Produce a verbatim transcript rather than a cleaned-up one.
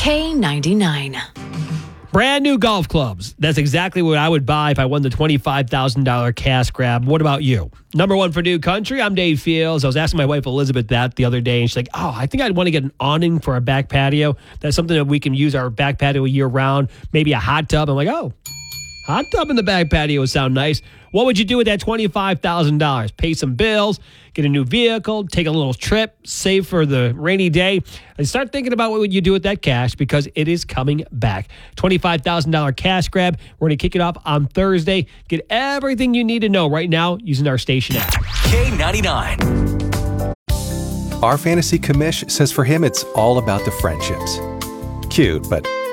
K ninety-nine. Brand new golf clubs. That's exactly what I would buy if I won the twenty-five thousand dollars cash grab. What about you? Number one for New Country, I'm Dave Fields. I was asking my wife Elizabeth that the other day, and she's like, oh, I think I'd want to get an awning for our back patio. That's something that we can use our back patio year-round. Maybe a hot tub. I'm like, oh, hot tub in the back patio would sound nice. What would you do with that twenty-five thousand dollars? Pay some bills, get a new vehicle, take a little trip, save for the rainy day, and start thinking about what would you do with that cash, because it is coming back. twenty-five thousand dollars cash grab. We're going to kick it off on Thursday. Get everything you need to know right now using our station app. K ninety-nine. Our fantasy commish says for him it's all about the friendships. Cute, but